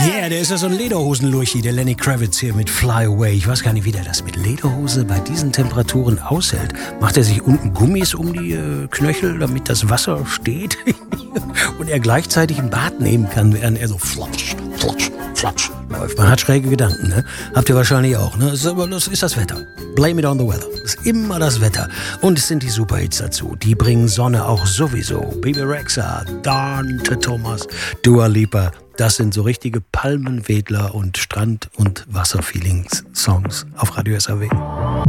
Yeah, der ist ja so ein Lederhosen-Lurchi, der Lenny Kravitz hier mit Fly Away. Ich weiß gar nicht, wie der das mit Lederhose bei diesen Temperaturen aushält. Macht er sich unten Gummis um die Knöchel, damit das Wasser steht? Und er gleichzeitig ein Bad nehmen kann, während er so flotsch, flotsch, flotsch läuft. Man hat schräge Gedanken, ne? Habt ihr wahrscheinlich auch, ne? Das ist das Wetter. Blame it on the weather. Das ist immer das Wetter. Und es sind die Superhits dazu. Die bringen Sonne auch sowieso. Bebe Rexha, Dante Thomas, Dua Lipa. Das sind so richtige Palmenwedler und Strand- und Wasserfeelings-Songs auf Radio SAW.